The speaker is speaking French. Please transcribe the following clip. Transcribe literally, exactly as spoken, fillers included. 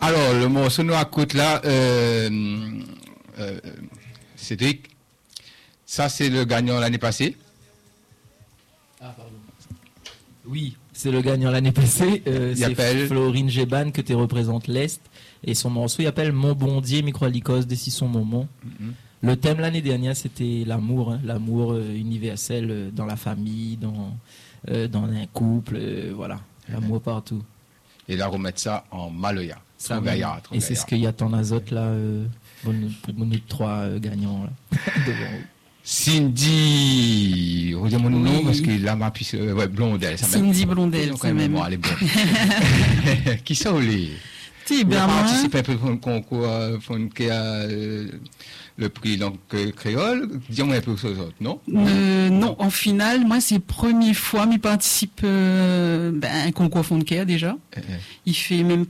Alors, le morceau nous écoute là, euh, euh, Cédric, ça c'est le gagnant l'année passée. Ah, pardon. Oui, c'est le gagnant l'année passée. Euh, c'est appelle... Florine Géban que tu représentes l'Est. Et son morceau, il appelle Mon Bondier, Microalicos, Décision Momon. Mm-hmm. Le thème l'année dernière, c'était l'amour. Hein, l'amour euh, universel euh, dans la famille, dans, euh, dans un couple. Euh, voilà, mm-hmm. L'amour partout. Et là, remettre ça en maloya. Ça, gaillard, et c'est ce qu'il y a ton azote là, euh, pour nous trois euh, gagnants là. Cindy, redis mon nom oui. parce qu'il a ma puce, euh, ouais, Blondel. Ça Cindy même, Blondel, c'est même. Bon, allez, bon. Qui ça, Olé? Tu as participé un peu pour le concours, pour euh, le prix donc euh, créole. Dis-moi un peu sur les autres, non? euh, Non, en finale, moi, c'est la première fois que je participe euh, ben, à un concours Fondecaire déjà. Euh, Il fait même